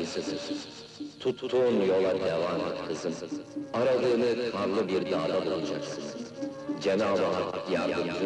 saygısızdır. Tuttuğun yola devam et kızım. Aradığını karlı bir dağda bulacaksın. Cenab-ı Hak yardımcın